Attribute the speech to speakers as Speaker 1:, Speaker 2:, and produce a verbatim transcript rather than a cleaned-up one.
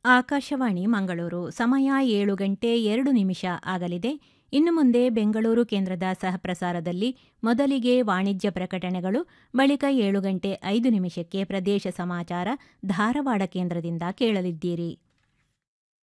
Speaker 1: ಆಕಾಶವಾಣಿ ಮಂಗಳೂರು ಸಮಯ ಏಳು ಗಂಟೆ ಎರಡು ನಿಮಿಷ ಆಗಲಿದೆ. ಇನ್ನು ಮುಂದೆ ಬೆಂಗಳೂರು ಕೇಂದ್ರದ ಸಹಪ್ರಸಾರದಲ್ಲಿ ಮೊದಲಿಗೆ ವಾಣಿಜ್ಯ ಪ್ರಕಟಣೆಗಳು, ಬಳಿಕ ಏಳು ಗಂಟೆ ಐದು ನಿಮಿಷಕ್ಕೆ ಪ್ರದೇಶ ಸಮಾಚಾರ ಧಾರವಾಡ ಕೇಂದ್ರದಿಂದ ಕೇಳಲಿದ್ದೀರಿ.